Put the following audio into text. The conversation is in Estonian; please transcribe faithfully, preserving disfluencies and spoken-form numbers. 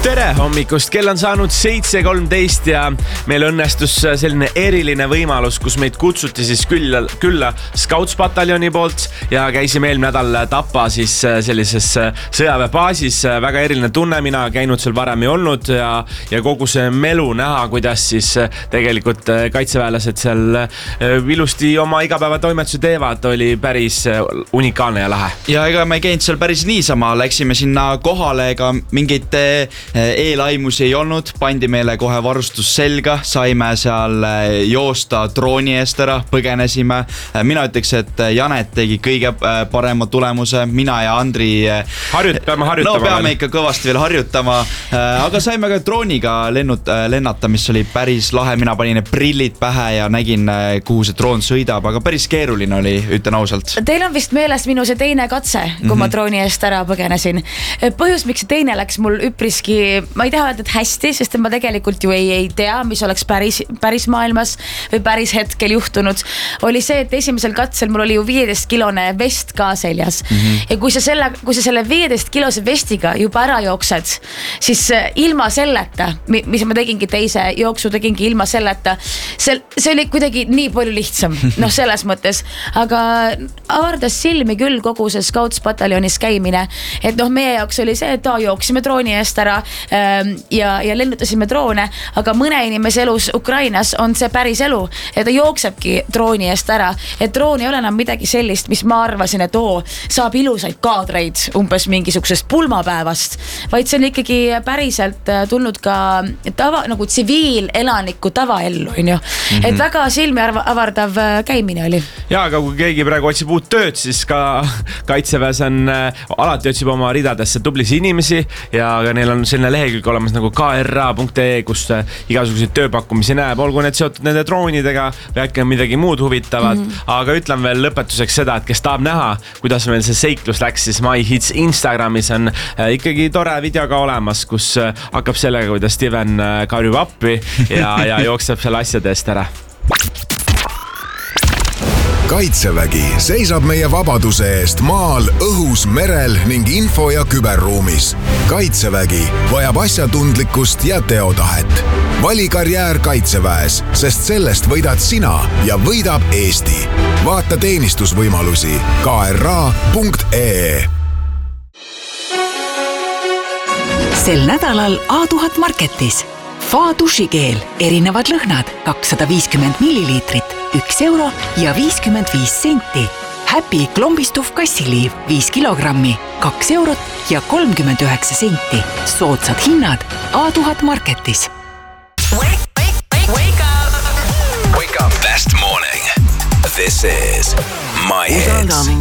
Tere hommikust, kell on saanud seitse kolmteist ja meil õnnestus selline eriline võimalus, kus meid kutsuti siis külla, külla Scouts-pataljoni poolt ja käisime eelmine nädal Tapa siis sellises sõjaväebaasis. Väga eriline tunne, mina käinud seal varem ei olnud ja, ja kogu see melu näha, kuidas siis tegelikult kaitseväelased seal ilusti oma igapäevatoimetusi teevad, oli päris unikaalne ja lahe. Ja ega me ei käinud seal päris niisama, läksime sinna kohale, ega mingit eelaimusi ei olnud, pandi meile kohe varustus selga, saime seal joosta drooni eest ära, põgenesime. Mina ütleks, et Janet tegi kõige parema tulemuse, mina ja Andri Harjut, peame harjutama. No peame ikka kõvasti veel harjutama, aga saime ka drooniga lennut, lennata, mis oli päris lahe, mina panin need prillid pähe ja nägin, kuhu see droon sõidab, aga päris keeruline oli, ütlen ausalt. Teil on vist meelest minu see teine katse, kui mm-hmm. ma drooni eest ära põgenesin. Põhjus, miks see teine läks mul üpriski, ma ei taha öelda, et hästi, sest ma tegelikult ju ei, ei tea, mis oleks päris, päris maailmas või päris hetkel juhtunud, oli see, et esimesel katsel mul oli ju viieteist kilone vest ka seljas. Mm-hmm. Ja kui sa selle, kui sa selle viieteist kilose vestiga juba ära jooksed, siis ilma selleta, mis ma tegingi teise jooksu, tegingi ilma selleta, see, see oli kuidagi nii palju lihtsam, noh selles mõttes, aga avardas silmi küll kogu see Scouts-pataljonis käimine, et noh, meie jaoks oli see, et ta jooksime drooni eest ära ja, ja lennutasime droone, aga mõne inimese elus Ukrainas on see päris elu, et ta jooksebki drooni eest ära, et droon ei ole enam midagi sellist, mis ma arvasin, et oo, saab ilusaid kaadreid umbes mingisugusest pulmapäevast, vaid see on ikkagi päriselt tulnud ka tava, nagu tsiviilelaniku tavaellu, on ju. Mm-hmm. Et väga silmi avardav käimine oli. Ja, aga kui keegi praegu otsib uut tööd, siis ka kaitseväes on alati otsib oma ridadesse tublisi inimesi ja neil on selline lehekülg olemas nagu k r a punkt e, kus igasuguseid tööpakkumisi näeb, olgu need seotud nende droonidega või äkki on midagi muud huvitavat, mm-hmm. aga ütlen veel lõpetuseks seda, et kes tahab näha, kuidas meil see seiklus läks, siis MyHits Instagramis on ikkagi tore video ka olemas, kus hakkab sellega, kuidas Steven karjub appi ja, ja jookseb selle asjade eest ära. Kaitsevägi seisab meie vabaduse eest maal, õhus, merel ning info- ja küberruumis. Kaitsevägi vajab asjatundlikkust ja teotahet. Vali karjäär Kaitseväes, sest sellest võidad sina ja võidab Eesti. Vaata teenistusvõimalusi k r a punkt e. Sel nädalal A tuhat Marketis. Fa dušikeel, erinevad lõhnad, kakssada viiskümmend milliliitrit, üks euro ja viiskümmend viis senti. Happy klombistuv kassiliiv, viis kilogrammi, kaks eurot ja kolmkümmend üheksa senti. Soodsad hinnad A tuhat Marketis. Wake, wake, wake, wake up! Wake up. Best morning. This is My Hits.